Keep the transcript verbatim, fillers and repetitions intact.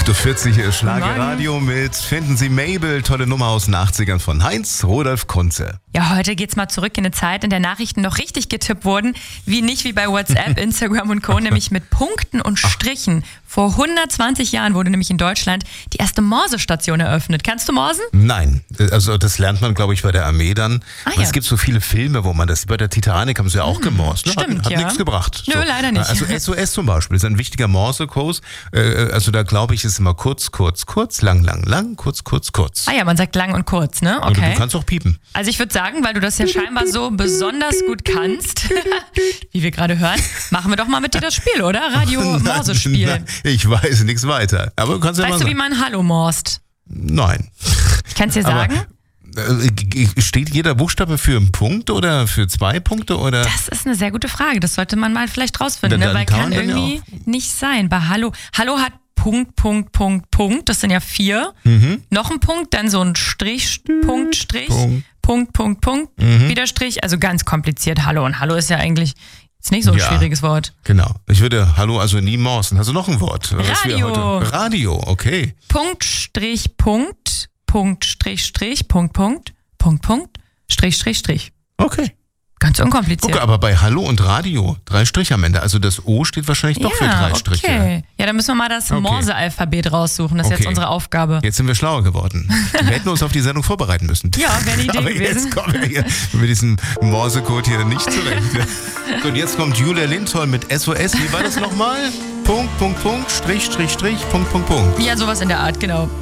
acht Uhr vierzig ist Schlagerradio mit Finden Sie Mabel, tolle Nummer aus den achtzigern von Heinz Rodolf Kunze. Ja, heute geht's mal zurück in eine Zeit, in der Nachrichten noch richtig getippt wurden, wie nicht wie bei WhatsApp, Instagram und Co., nämlich mit Punkten und Strichen. Vor hundertzwanzig Jahren wurde nämlich in Deutschland die erste Morsestation eröffnet. Kannst du morsen? Nein, also das lernt man, glaube ich, bei der Armee dann. Ah, ja. Es gibt so viele Filme, wo man das, bei der Titanic haben sie ja auch hm, gemorst. Ne? Stimmt, hat hat ja. nichts gebracht. Nö, so. leider nicht. Also S O S zum Beispiel ist ein wichtiger Morsekurs. Also da glaube ich, ist immer kurz, kurz, kurz, lang, lang, lang, kurz, kurz, kurz. Ah ja, man sagt lang und kurz, ne? Okay. Oder du kannst auch piepen. Also ich würde sagen, weil du das ja scheinbar so besonders gut kannst, wie wir gerade hören, machen wir doch mal mit dir das Spiel, oder? Radio-Morse-Spiel. Nein, ich weiß nichts weiter. Aber du kannst ja Weißt mal du, sagen. wie man Hallo morst? Nein. Ich kann es dir sagen. Aber, steht jeder Buchstabe für einen Punkt oder für zwei Punkte? Oder? Das ist eine sehr gute Frage. Das sollte man mal vielleicht rausfinden, Da- ne? dann Weil kann kann man dann ja irgendwie nicht sein. Bei Hallo, Hallo hat Punkt, Punkt, Punkt, Punkt. Das sind ja vier. Mhm. Noch ein Punkt, dann so ein Strich, Punkt, Strich, Punkt. Punkt, Punkt, Punkt, Mhm. wieder Strich. Also ganz kompliziert. Hallo und Hallo ist ja eigentlich ist nicht so ein Ja. schwieriges Wort. Genau. Ich würde Hallo also nie morsen. Hast du noch ein Wort? was wir Radio. Heute, Radio, okay. Punkt, Strich, Punkt, Punkt, Strich, Strich, Punkt, Punkt, Punkt, Punkt, Strich, Strich, Strich. Okay. Ganz unkompliziert. Okay, aber bei Hallo und Radio drei Striche am Ende. Also das O steht wahrscheinlich doch für drei Striche. Okay. Ja, dann müssen wir mal das Okay. Morse-Alphabet raussuchen. Das ist Okay. jetzt unsere Aufgabe. Jetzt sind wir schlauer geworden. Wir hätten uns auf die Sendung vorbereiten müssen. Ja, wäre eine Idee Aber gewesen. jetzt kommen wir hier mit diesem Morsecode hier nicht zurecht. So, und jetzt kommt Julia Lindholm mit S O S. Wie war das nochmal? Punkt, Punkt, Punkt, Strich, Strich, Strich, Punkt, Punkt, Punkt. Ja, sowas in der Art, genau.